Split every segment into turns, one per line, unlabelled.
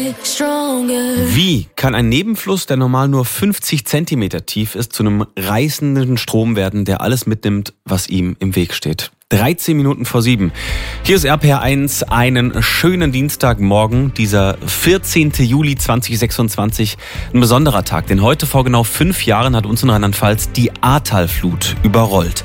Wie kann ein Nebenfluss, der normal nur 50 Zentimeter tief ist, zu einem reißenden Strom werden, der alles mitnimmt, was ihm im Weg steht? 13 Minuten vor 7. Hier ist RPR1, einen schönen Dienstagmorgen, dieser 14. Juli 2026. Ein besonderer Tag, denn heute vor genau 5 Jahren hat uns in Rheinland-Pfalz die Ahrtalflut überrollt.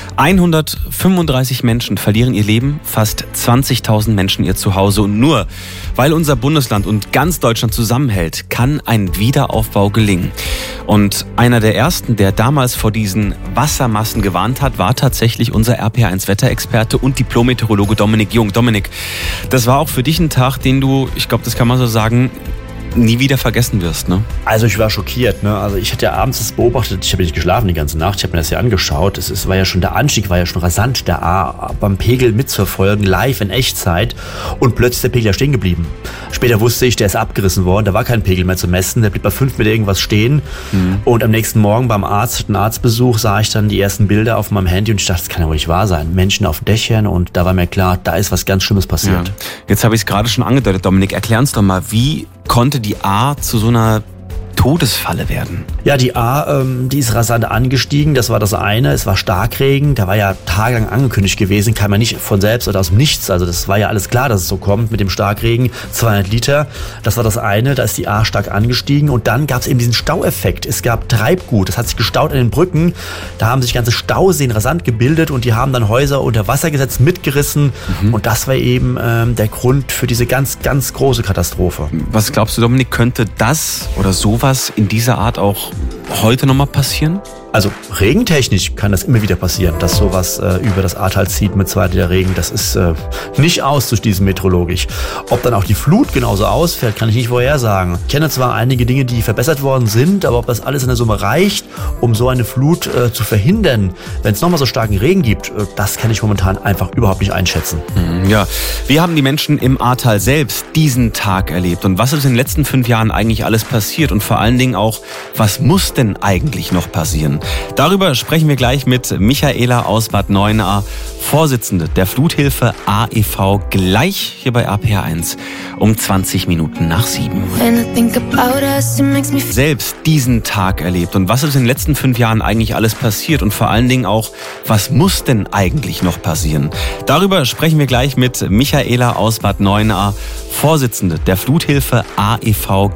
135 Menschen verlieren ihr Leben, fast 20.000 Menschen ihr Zuhause. Und nur weil unser Bundesland und ganz Deutschland zusammenhält, kann ein Wiederaufbau gelingen. Und einer der ersten, der damals vor diesen Wassermassen gewarnt hat, war tatsächlich unser RPR1-Wetterexperte und Diplom-Meteorologe Dominik Jung. Dominik, das war auch für dich ein Tag, den du, ich glaube, das kann man so sagen, nie wieder vergessen wirst, ne?
Also ich war schockiert, ne? Also ich hatte ja abends das beobachtet, ich habe nicht geschlafen die ganze Nacht, ich habe mir das ja angeschaut. Der Anstieg war ja schon rasant, der A beim Pegel mitzuverfolgen, live in Echtzeit, und plötzlich ist der Pegel ja stehen geblieben. Später wusste ich, der ist abgerissen worden, da war kein Pegel mehr zu messen, der blieb bei 5 Meter irgendwas stehen. Und am nächsten Morgen beim Arztbesuch sah ich dann die ersten Bilder auf meinem Handy und ich dachte, das kann ja wohl nicht wahr sein. Menschen auf Dächern, und da war mir klar, da ist was ganz Schlimmes passiert.
Ja. Jetzt habe ich es gerade schon angedeutet, Dominik, erklär uns doch mal, wie konnte die A zu so einer Todesfalle werden?
Ja, die A, die ist rasant angestiegen, das war das eine. Es war Starkregen, der war ja tagelang angekündigt gewesen, kam ja nicht von selbst oder aus dem Nichts. Also das war ja alles klar, dass es so kommt mit dem Starkregen, 200 Liter. Das war das eine, da ist die A stark angestiegen, und dann gab es eben diesen Staueffekt. Es gab Treibgut, das hat sich gestaut an den Brücken, da haben sich ganze Stauseen rasant gebildet und die haben dann Häuser unter Wasser gesetzt, mitgerissen, und das war eben der Grund für diese ganz, ganz große Katastrophe.
Was glaubst du, Dominik, könnte das oder sowas in dieser Art auch heute nochmal passieren?
Also regentechnisch kann das immer wieder passieren, dass sowas über das Ahrtal zieht mit 2 Liter Regen. Das ist nicht auszuschließen meteorologisch. Ob dann auch die Flut genauso ausfällt, kann ich nicht vorhersagen. Ich kenne zwar einige Dinge, die verbessert worden sind, aber ob das alles in der Summe reicht, um so eine Flut zu verhindern, wenn es nochmal so starken Regen gibt, das kann ich momentan einfach überhaupt nicht einschätzen.
Ja, wie haben die Menschen im Ahrtal selbst diesen Tag erlebt? Und was ist in den letzten 5 Jahren eigentlich alles passiert? Und vor allen Dingen auch, was muss denn eigentlich noch passieren? Darüber sprechen wir gleich mit Michaela aus Bad Neuenahr, Vorsitzende der Fluthilfe AEV, gleich hier bei RPR1 um 20 Minuten nach 7. Selbst diesen Tag erlebt. Und was ist in den letzten 5 Jahren eigentlich alles passiert? Und vor allen Dingen auch, was muss denn eigentlich noch passieren? Darüber sprechen wir gleich mit Michaela aus Bad Neuenahr, Vorsitzende der Fluthilfe AEV.